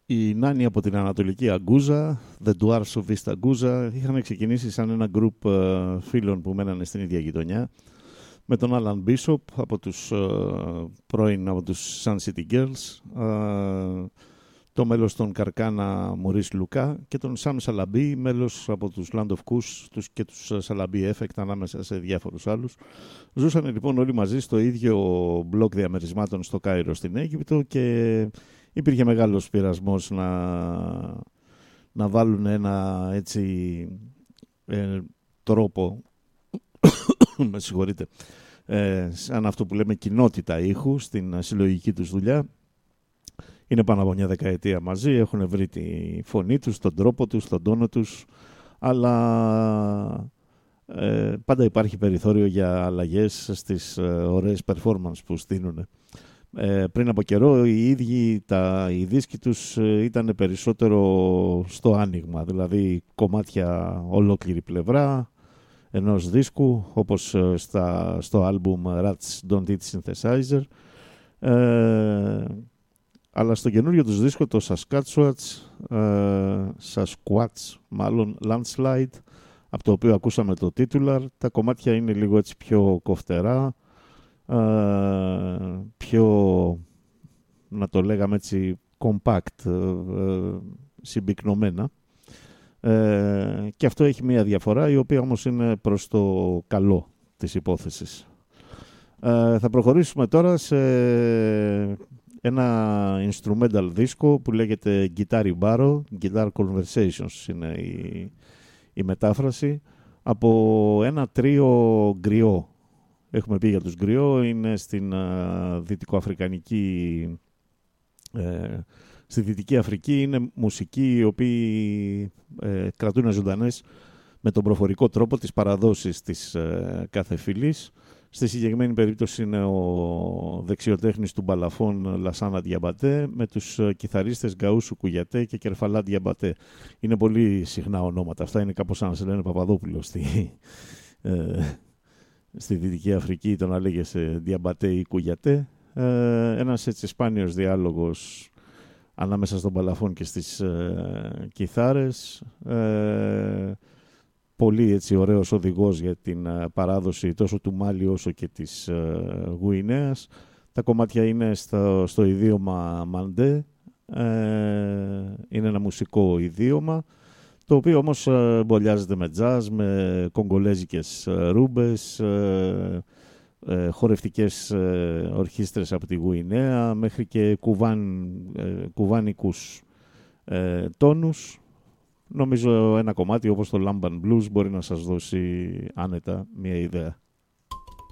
Οι Νάνοι από την Ανατολική Αγκούζα, The Dwarfs of East Aguza, είχαν ξεκινήσει σαν ένα γκρουπ φίλων που μένανε στην ίδια γειτονιά, με τον Alan Bishop από τους πρώην από τους Sun City Girls, το μέλος των Καρκάνα Μωρίς Λουκά και τον Sam Salabi, μέλος από τους Land of Kush και τους Salabi Effect, ανάμεσα σε διάφορους άλλους. Ζούσαν λοιπόν όλοι μαζί στο ίδιο μπλοκ διαμερισμάτων στο Κάιρο στην Αίγυπτο και υπήρχε μεγάλος πειρασμός να βάλουν ένα έτσι τρόπο με συγχωρείτε, σαν αυτό που λέμε κοινότητα ήχου στην συλλογική τους δουλειά. Είναι πάνω από μια δεκαετία μαζί, έχουν βρει τη φωνή τους, τον τρόπο τους, τον τόνο τους, αλλά πάντα υπάρχει περιθώριο για αλλαγές στις ωραίες performance που στείλουν. Πριν από καιρό οι ίδιοι οι δίσκοι τους ήταν περισσότερο στο άνοιγμα, δηλαδή κομμάτια ολόκληρη πλευρά ενός δίσκου, όπως στο άλμπουμ Rats Don't Eat Synthesizer, αλλά στο καινούριο τους δίσκο, το Sasquatch μάλλον Landslide, από το οποίο ακούσαμε το titular, τα κομμάτια είναι λίγο έτσι πιο κοφτερά, πιο, να το λέγαμε έτσι, compact, συμπυκνωμένα. Και αυτό έχει μία διαφορά, η οποία όμως είναι προς το καλό της υπόθεσης. Θα προχωρήσουμε τώρα σε ένα instrumental δίσκο που λέγεται Guitar Barrow, Guitar Conversations είναι η μετάφραση, από ένα τρίο γκριό. Έχουμε πει για τους γκριό, είναι στην δυτικοαφρικανική, στη Δυτική Αφρική, είναι μουσικοί οι οποίοι κρατούν ζωντανές με τον προφορικό τρόπο τις παραδόσεις της κάθε φυλής. Στη συγκεκριμένη περίπτωση είναι ο δεξιοτέχνης του μπαλαφών Λασάνα Διαμπατέ με τους κιθαρίστες Γκαούσου Κουγιατέ και Κερφαλά Διαμπατέ. Είναι πολύ συχνά ονόματα. Αυτά είναι κάπως σαν να σε λένε Παπαδόπουλο στη Δυτική Αφρική, το να λέγεσαι Διαμπατέ ή Κουγιατέ. Ένας έτσι σπάνιος διάλογος ανάμεσα στον μπαλαφών και στις κιθάρες. Πολύ έτσι ωραίος οδηγός για την παράδοση τόσο του Μάλι όσο και της Γουινέας. Τα κομμάτια είναι στο ιδίωμα Μαντέ. Είναι ένα μουσικό ιδίωμα, το οποίο όμως μπολιάζεται με τζάζ, με κογκολέζικες ρούμπες, χορευτικές ορχήστρες από τη Γουινέα, μέχρι και κουβάνικους τόνους. Νομίζω ένα κομμάτι όπως το Lamban Blues μπορεί να σας δώσει άνετα μια ιδέα.